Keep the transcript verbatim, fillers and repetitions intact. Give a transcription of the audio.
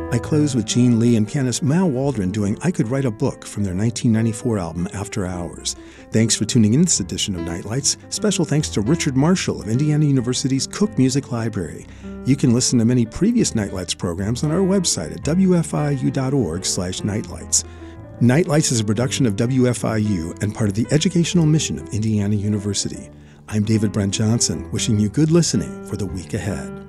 I close with Gene Lee and pianist Mal Waldron doing I Could Write a Book from their nineteen ninety-four album After Hours. Thanks for tuning in this edition of Nightlights. Special thanks to Richard Marshall of Indiana University's Cook Music Library. You can listen to many previous Nightlights programs on our website at w f i u dot org slash nightlights. Nightlights is a production of W F I U and part of the educational mission of Indiana University. I'm David Brent Johnson, wishing you good listening for the week ahead.